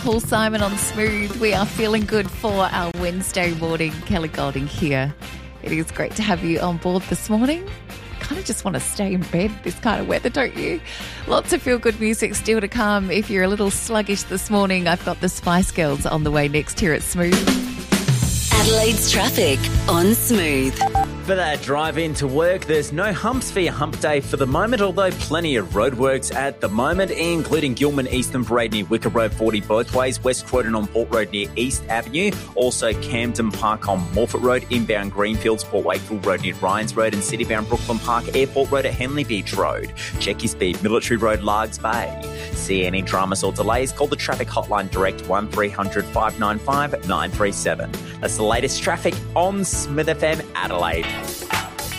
Paul Simon on Smooth. We are feeling good for our Wednesday morning. Kelly Golding here. It is great to have you on board this morning. Kind of just want to stay in bed this kind of weather, don't you? Lots of feel-good music still to come. If you're a little sluggish this morning, I've got the Spice Girls on the way next here at Smooth. Adelaide's traffic on Smooth. For that drive into work, there's no humps for your hump day for the moment, although plenty of roadworks at the moment, including Gilman Eastern Parade near Wicker Road 40 both ways, West Croydon on Port Road near East Avenue, also Camden Park on Morfett Road, inbound Greenfields, Port Wakefield Road near Ryans Road, and citybound Brooklyn Park Airport Road at Henley Beach Road. Check your speed, Military Road, Largs Bay. See any dramas or delays, call the traffic hotline direct 1300 595 937. That's the latest traffic on Smith FM Adelaide.